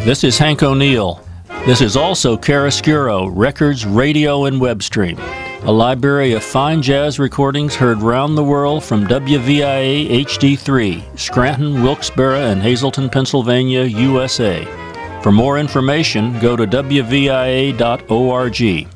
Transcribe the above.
This is Hank O'Neill. This is also Chiaroscuro, Records, Radio, and Web Stream, a library of fine jazz recordings heard round the world from WVIA HD3, Scranton, Wilkes-Barre, and Hazleton, Pennsylvania, USA. For more information, go to WVIA.org.